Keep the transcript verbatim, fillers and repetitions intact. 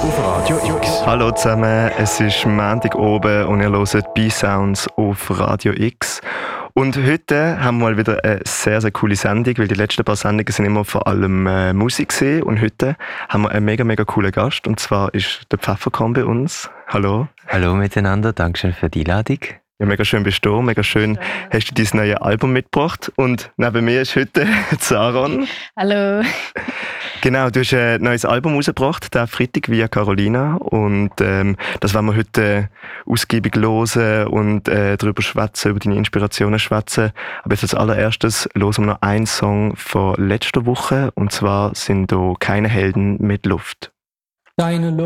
auf Radio X. Hallo zusammen, es ist Montag oben und ihr hört B-Sounds auf Radio X. Und heute haben wir mal wieder eine sehr, sehr coole Sendung, weil die letzten paar Sendungen sind immer vor allem äh, Musik gewesen. Und heute haben wir einen mega, mega coolen Gast. Und zwar ist der Pfefferkorn bei uns. Hallo. Hallo miteinander, danke schön für die Einladung. Ja, mega schön bist du, mega schön hast du dein neues Album mitgebracht. Und neben mir ist heute Saron. Hallo. Genau, du hast ein neues Album rausgebracht, der Freitag via Carolina. Und ähm, das werden wir heute ausgiebig hören und äh, darüber schwätzen, über deine Inspirationen schwätzen. Aber jetzt als allererstes hören wir noch einen Song von letzter Woche. Und zwar sind da «Keine Helden mit Luft». Deine